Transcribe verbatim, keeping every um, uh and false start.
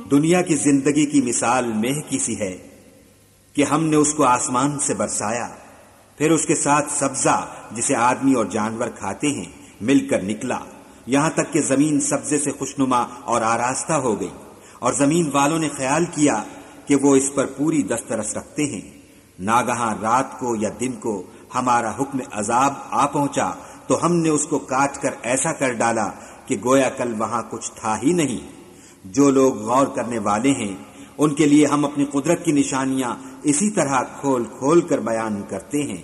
दुनिया की जिंदगी की मिसाल मेह की सी है कि हमने उसको आसमान से बरसाया, फिर उसके साथ सब्जा जिसे आदमी और जानवर खाते हैं मिलकर निकला, यहां तक कि जमीन सब्जे से खुशनुमा और आरास्ता हो गई और जमीन वालों ने ख्याल किया कि वो इस पर पूरी दस्तरस रखते हैं। नागहां रात को या दिन को हमारा हुक्म अजाब आ पहुंचा तो हमने उसको काट कर ऐसा कर डाला कि गोया कल वहां कुछ था ही नहीं। जो लोग गौर करने वाले हैं उनके लिए हम अपनी कुदरत की निशानियां इसी तरह खोल खोल कर बयान करते हैं।